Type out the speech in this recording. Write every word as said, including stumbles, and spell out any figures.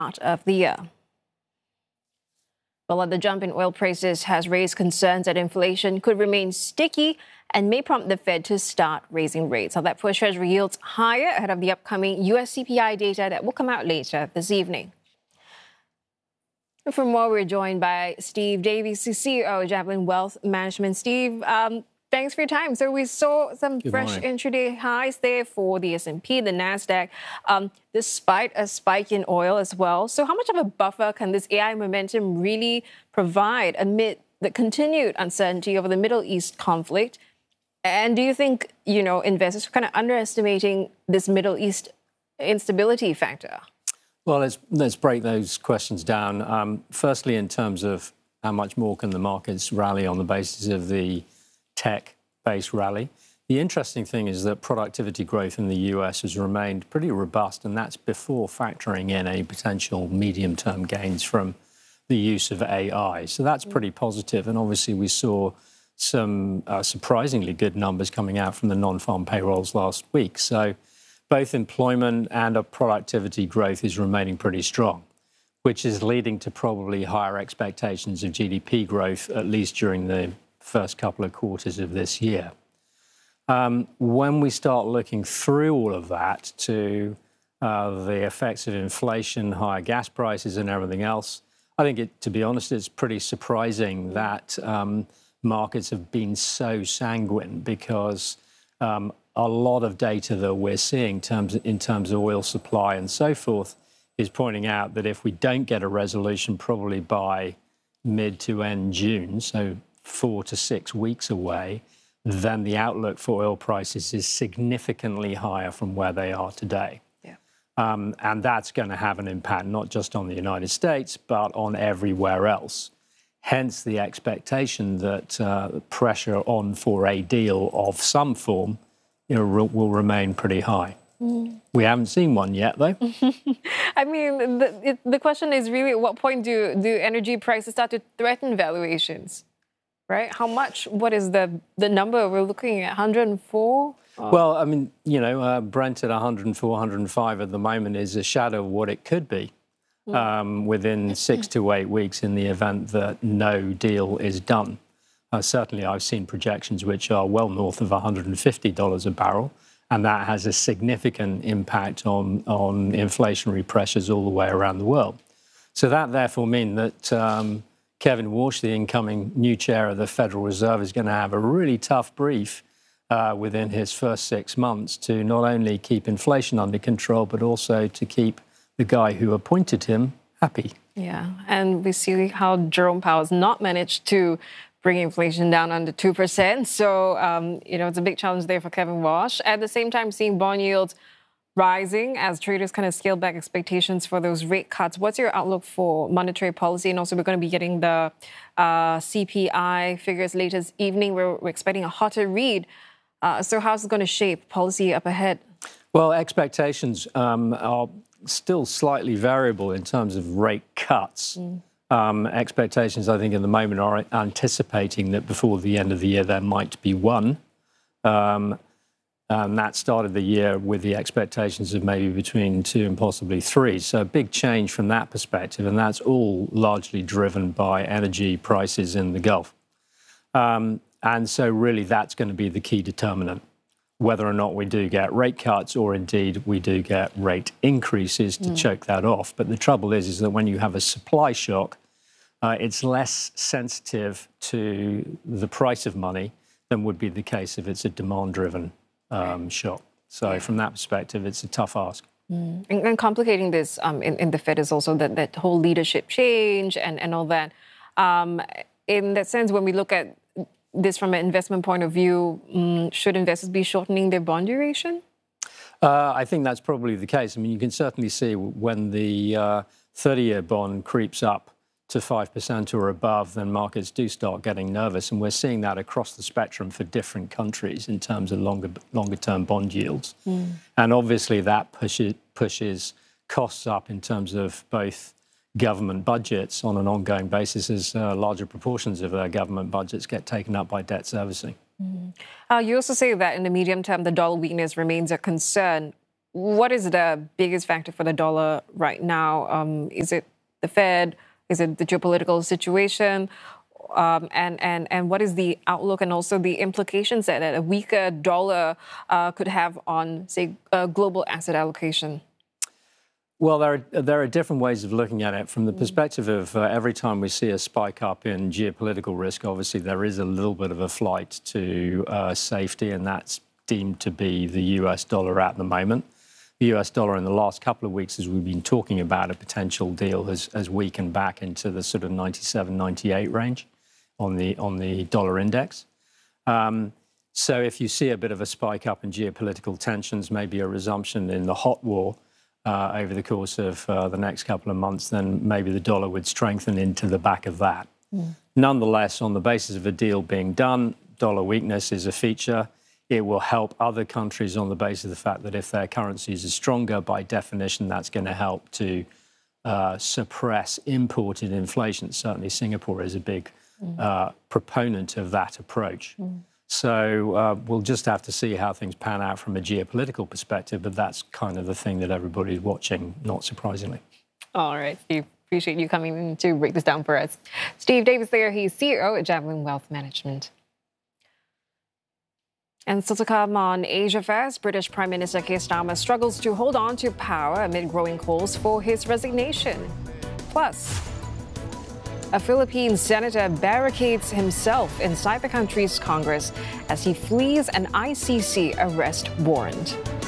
start of the year. Well, the jump in oil prices has raised concerns that inflation could remain sticky and may prompt the Fed to start raising rates. Now, that pushed Treasury yields higher ahead of the upcoming U S C P I data that will come out later this evening. For more, we're joined by Steve Davies, the C E O of Javelin Wealth Management. Steve, um, thanks for your time. So we saw some Good fresh morning. intraday highs there for the S and P, the NASDAQ, um, despite a spike in oil as well. So how much of a buffer can this A I momentum really provide amid the continued uncertainty over the Middle East conflict? And do you think, you know, investors are kind of underestimating this Middle East instability factor? Well, let's, let's break those questions down. Um, firstly, in terms of how much more can the markets rally on the basis of the tech-based rally. The interesting thing is that productivity growth in the U S has remained pretty robust, and that's before factoring in any potential medium-term gains from the use of A I. So that's pretty positive. And obviously, we saw some uh, surprisingly good numbers coming out from the non-farm payrolls last week. So both employment and uh, productivity growth is remaining pretty strong, which is leading to probably higher expectations of G D P growth, at least during the first couple of quarters of this year. Um, when we start looking through all of that to uh, the effects of inflation, higher gas prices and everything else, I think, it, to be honest, it's pretty surprising that um, markets have been so sanguine, because um, a lot of data that we're seeing terms, in terms of oil supply and so forth is pointing out that if we don't get a resolution probably by mid to end June, so four to six weeks away, then the outlook for oil prices is significantly higher from where they are today. Yeah. Um, and that's going to have an impact not just on the United States, but on everywhere else. Hence the expectation that uh, pressure on for a deal of some form, you know, will remain pretty high. Mm. We haven't seen one yet, though. I mean, the, it, the question is really, at what point do, do energy prices start to threaten valuations? Right? How much? What is the the number we're looking at? one hundred four? Oh. Well, I mean, you know, uh, Brent at one hundred four, one hundred five at the moment is a shadow of what it could be mm. um, within six to eight weeks in the event that no deal is done. Uh, certainly, I've seen projections which are well north of one hundred fifty dollars a barrel, and that has a significant impact on, on inflationary pressures all the way around the world. So that therefore means that um, Kevin Warsh, the incoming new chair of the Federal Reserve, is going to have a really tough brief uh, within his first six months to not only keep inflation under control, but also to keep the guy who appointed him happy. Yeah, and we see how Jerome Powell has not managed to bring inflation down under two percent. So, um, you know, it's a big challenge there for Kevin Warsh. At the same time, seeing bond yields rising as traders kind of scale back expectations for those rate cuts. What's your outlook for monetary policy? And also, we're going to be getting the uh, C P I figures later this evening. We're, we're expecting a hotter read. Uh, so how's it going to shape policy up ahead? Well, expectations um, are still slightly variable in terms of rate cuts. Mm. Um, expectations, I think, at the moment are anticipating that before the end of the year there might be one. Um, And that started the year with the expectations of maybe between two and possibly three. So a big change from that perspective. And that's all largely driven by energy prices in the Gulf. Um, and so really that's going to be the key determinant, whether or not we do get rate cuts or indeed we do get rate increases to mm. choke that off. But the trouble is, is that when you have a supply shock, uh, it's less sensitive to the price of money than would be the case if it's a demand-driven Um, shock. So yeah. From that perspective, it's a tough ask. Mm. And, and complicating this um, in, in the Fed is also that, that whole leadership change and, and all that. Um, in that sense, when we look at this from an investment point of view, um, should investors be shortening their bond duration? Uh, I think that's probably the case. I mean, you can certainly see when the uh, thirty-year bond creeps up to five percent or above, then markets do start getting nervous. And we're seeing that across the spectrum for different countries in terms of longer, longer-term bond yields. Mm. And obviously that pushes, pushes costs up in terms of both government budgets on an ongoing basis as uh, larger proportions of their government budgets get taken up by debt servicing. Mm. Uh, you also say that in the medium term, the dollar weakness remains a concern. what is the biggest factor for the dollar right now? Um, is it the Fed? Is it the geopolitical situation? Um, and, and, and what is the outlook and also the implications that a weaker dollar uh, could have on, say, uh, global asset allocation? Well, there are, there are different ways of looking at it. From the perspective of uh, every time we see a spike up in geopolitical risk, obviously there is a little bit of a flight to uh, safety, and that's deemed to be the U S dollar at the moment. The U S dollar in the last couple of weeks, as we've been talking about a potential deal, has, has weakened back into the sort of ninety-seven, ninety-eight range on the, on the dollar index. Um, so if you see a bit of a spike up in geopolitical tensions, maybe a resumption in the hot war uh, over the course of uh, the next couple of months, then maybe the dollar would strengthen into the back of that. Mm. Nonetheless, on the basis of a deal being done, dollar weakness is a feature. It will help other countries on the basis of the fact that if their currencies are stronger, by definition, that's going to help to uh, suppress imported inflation. Certainly, Singapore is a big mm. uh, proponent of that approach. Mm. So uh, we'll just have to see how things pan out from a geopolitical perspective, but that's kind of the thing that everybody's watching, not surprisingly. All right, Steve. Appreciate you coming in to break this down for us. Steve Davis there, he's C E O at Javelin Wealth Management. And still to come on Asia Fest, British Prime Minister Keir Starmer struggles to hold on to power amid growing calls for his resignation. Plus, a Philippine senator barricades himself inside the country's Congress as he flees an I C C arrest warrant.